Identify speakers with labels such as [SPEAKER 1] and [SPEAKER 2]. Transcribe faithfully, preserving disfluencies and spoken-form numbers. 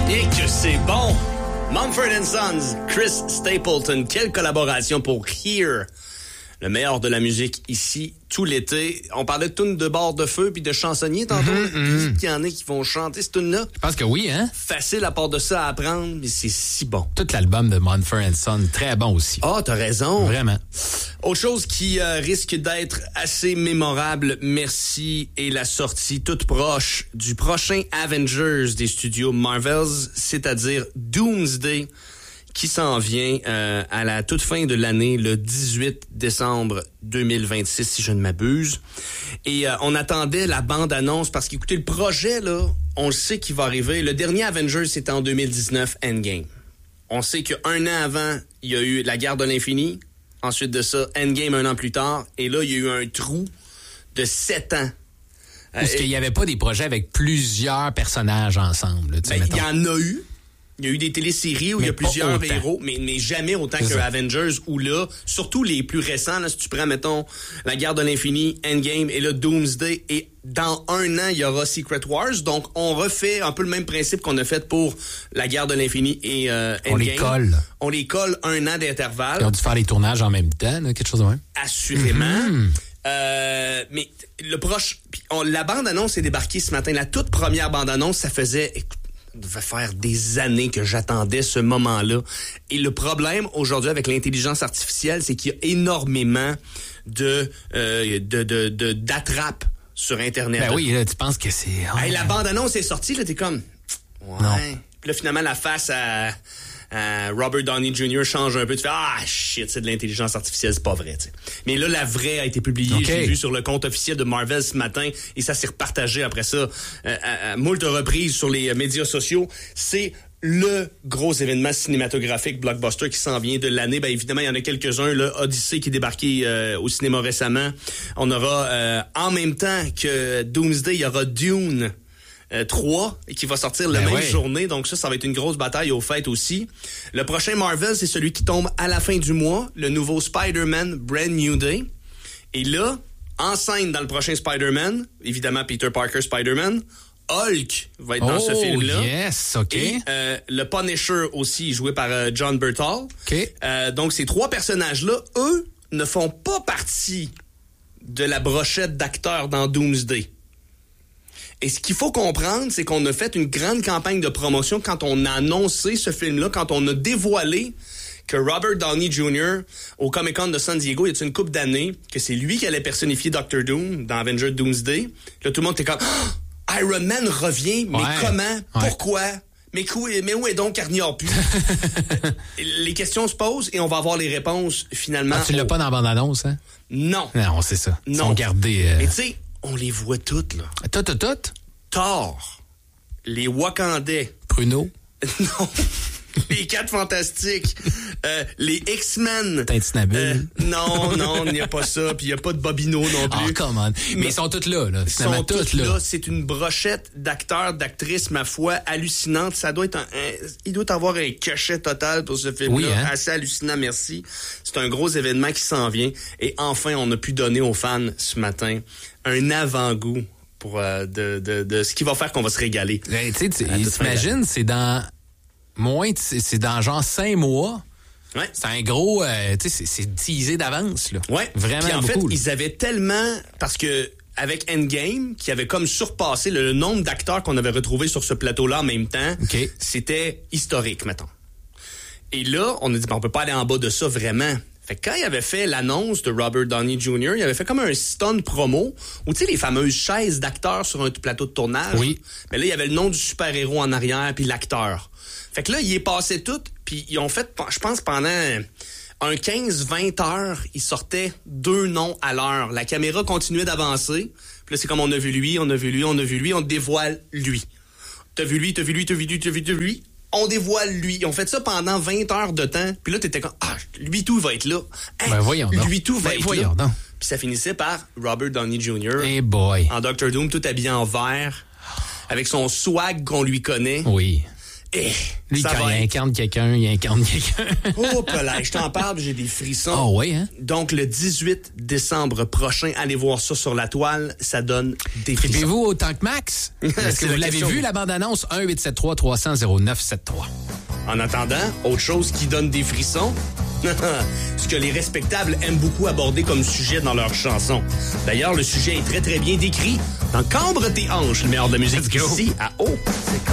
[SPEAKER 1] Et que c'est bon! Mumford and Sons, Chris Stapleton, quelle collaboration pour Here! Le meilleur de la musique ici, tout l'été. On parlait de tunes de bord de feu puis de chansonniers tantôt. Mm-hmm, mm-hmm. Il y en a qui vont chanter cette tune-là.
[SPEAKER 2] Je pense que oui, hein?
[SPEAKER 1] Facile à part de ça à apprendre, mais c'est si bon.
[SPEAKER 2] Tout l'album de Mumford and Sons, très bon aussi.
[SPEAKER 1] Ah, oh, t'as raison.
[SPEAKER 2] Vraiment.
[SPEAKER 1] Autre chose qui euh, risque d'être assez mémorable, merci, est la sortie toute proche du prochain Avengers des studios Marvels, c'est-à-dire Doomsday, qui s'en vient euh, à la toute fin de l'année, le dix-huit décembre deux mille vingt-six, si je ne m'abuse. Et euh, on attendait la bande-annonce parce qu'écoutez, le projet, là, on le sait qu'il va arriver. Le dernier Avengers, c'était en deux mille dix-neuf, Endgame. On sait qu'un an avant, il y a eu la guerre de l'infini. Ensuite de ça, Endgame un an plus tard. Et là, il y a eu un trou de sept ans.
[SPEAKER 2] Est-ce euh, qu'il n'y avait pas des projets avec plusieurs personnages ensemble?
[SPEAKER 1] Ben, il y en a eu. Il y a eu des téléséries où mais il y a plusieurs héros, mais, mais jamais autant que Avengers, où là, surtout les plus récents, là, si tu prends, mettons, la guerre de l'infini, Endgame, et là, Doomsday, et dans un an, il y aura Secret Wars, donc on refait un peu le même principe qu'on a fait pour la guerre de l'infini et euh, Endgame.
[SPEAKER 2] On les colle.
[SPEAKER 1] On les colle un an d'intervalle.
[SPEAKER 2] Ils ont dû faire les tournages en même temps, là, quelque chose de même.
[SPEAKER 1] Assurément. Mm-hmm. Euh, mais le proche, pis on, la bande-annonce est débarquée ce matin. La toute première bande-annonce, ça faisait... Écoute, ça devait faire des années que j'attendais ce moment-là. Et le problème aujourd'hui avec l'intelligence artificielle, c'est qu'il y a énormément de, euh, de, de, de d'attrapes sur Internet.
[SPEAKER 2] Ben oui, là, tu penses que c'est... Oh,
[SPEAKER 1] hey, la bande-annonce est sortie, là, t'es comme... Ouais. Non. Puis là, finalement, la face à, à Robert Downey junior change un peu. Tu fais « Ah, shit, c'est de l'intelligence artificielle, c'est pas vrai. » t'sais. Mais là, la vraie a été publiée. Okay. J'ai vu sur le compte officiel de Marvel ce matin et ça s'est repartagé après ça euh, à, à moult reprises sur les médias sociaux. C'est le gros événement cinématographique blockbuster qui s'en vient de l'année. Ben évidemment, il y en a quelques-uns. Là, Odyssey qui est débarqué euh, au cinéma récemment. On aura, euh, en même temps que Doomsday, il y aura Dune Euh, trois et qui va sortir la ben même ouais. journée. Donc ça, ça va être une grosse bataille aux fêtes aussi. Le prochain Marvel, c'est celui qui tombe à la fin du mois, le nouveau Spider-Man Brand New Day. Et là, en scène dans le prochain Spider-Man, évidemment Peter Parker Spider-Man, Hulk va être oh, dans ce film-là.
[SPEAKER 2] Yes, OK.
[SPEAKER 1] Et euh, le Punisher aussi, joué par euh, John Bernthal.
[SPEAKER 2] OK.
[SPEAKER 1] Euh, donc ces trois personnages-là, eux, ne font pas partie de la brochette d'acteurs dans Doomsday. Et ce qu'il faut comprendre, c'est qu'on a fait une grande campagne de promotion quand on a annoncé ce film-là, quand on a dévoilé que Robert Downey junior au Comic-Con de San Diego, il y a une couple d'années, que c'est lui qui allait personnifier docteur Doom dans Avengers Doomsday. Là, tout le monde était comme oh, « Iron Man revient, mais ouais. comment? Ouais. Pourquoi? » Mais, mais où est donc Carny Orpu? Les questions se posent et on va avoir les réponses finalement.
[SPEAKER 2] Ah, tu l'as
[SPEAKER 1] au...
[SPEAKER 2] pas dans la bande-annonce, hein?
[SPEAKER 1] Non.
[SPEAKER 2] Non, c'est ça.
[SPEAKER 1] Non.
[SPEAKER 2] Ils sont gardés... Euh...
[SPEAKER 1] Mais tu sais, on les voit toutes, là.
[SPEAKER 2] Toutes, toutes, toutes?
[SPEAKER 1] Thor, les Wakandais.
[SPEAKER 2] Pruneau?
[SPEAKER 1] Non. Les Quatre Fantastiques. Euh, les X-Men.
[SPEAKER 2] Tintinabule. Euh,
[SPEAKER 1] non, non, il n'y a pas ça. Puis il n'y a pas de Bobino non plus.
[SPEAKER 2] Oh, come on. Mais ils sont tous là, là.
[SPEAKER 1] Ils sont tous là. là. C'est une brochette d'acteurs, d'actrices, ma foi, hallucinante. Ça doit être un, un, il doit avoir un cachet total pour ce film-là.
[SPEAKER 2] Oui, hein?
[SPEAKER 1] Assez hallucinant, merci. C'est un gros événement qui s'en vient. Et enfin, on a pu donner aux fans ce matin un avant-goût pour euh, de, de, de ce qui va faire qu'on va se régaler.
[SPEAKER 2] Ben, tu sais, t'imagines, c'est dans moins, c'est dans genre cinq mois.
[SPEAKER 1] Ouais.
[SPEAKER 2] C'est un gros, euh, tu sais, c'est teasé d'avance, là.
[SPEAKER 1] Ouais.
[SPEAKER 2] Vraiment
[SPEAKER 1] Puis en
[SPEAKER 2] beaucoup.
[SPEAKER 1] fait, ils avaient tellement, parce que avec Endgame, qui avait comme surpassé le, le nombre d'acteurs qu'on avait retrouvés sur ce plateau-là en même temps,
[SPEAKER 2] okay.
[SPEAKER 1] C'était historique, mettons. Et là, on a dit, ben, on peut pas aller en bas de ça vraiment. Fait que quand il avait fait l'annonce de Robert Downey junior, il avait fait comme un stun promo où, tu sais, les fameuses chaises d'acteurs sur un plateau de tournage.
[SPEAKER 2] Oui.
[SPEAKER 1] Mais là, il y avait le nom du super-héros en arrière puis l'acteur. Fait que là, il est passé tout, puis ils ont fait, je pense, pendant un quinze vingt heures, ils sortaient deux noms à l'heure. La caméra continuait d'avancer. Puis là, c'est comme on a vu lui, on a vu lui, on a vu lui, on dévoile lui. T'as vu lui, t'as vu lui, t'as vu lui, t'as vu lui, t'as vu lui. On dévoile lui. Ils ont fait ça pendant vingt heures de temps. Puis là, t'étais comme, ah, lui tout va être là. Hein?
[SPEAKER 2] Ben voyons donc.
[SPEAKER 1] Lui tout va
[SPEAKER 2] ben
[SPEAKER 1] être
[SPEAKER 2] voyons
[SPEAKER 1] là.
[SPEAKER 2] Donc.
[SPEAKER 1] Puis ça finissait par Robert Downey junior
[SPEAKER 2] Hey boy.
[SPEAKER 1] En docteur Doom, tout habillé en vert, avec son swag qu'on lui connaît.
[SPEAKER 2] Oui.
[SPEAKER 1] Eh,
[SPEAKER 2] Lui,
[SPEAKER 1] ça
[SPEAKER 2] quand
[SPEAKER 1] va
[SPEAKER 2] il
[SPEAKER 1] être...
[SPEAKER 2] incarne quelqu'un, il incarne quelqu'un.
[SPEAKER 1] Oh, là, je t'en parle, j'ai des frissons.
[SPEAKER 2] Oh, oui, hein?
[SPEAKER 1] Donc, le dix-huit décembre prochain, allez voir ça sur la toile. Ça donne des frissons.
[SPEAKER 2] Tripez-vous autant que Max? Est-ce que vous l'avez vu, la bande-annonce? un huit sept trois trois cents zéro neuf sept trois.
[SPEAKER 1] En attendant, autre chose qui donne des frissons, ce que les respectables aiment beaucoup aborder comme sujet dans leurs chansons. D'ailleurs, le sujet est très, très bien décrit dans Cambre tes hanches, le meilleur de la musique ici à Haut.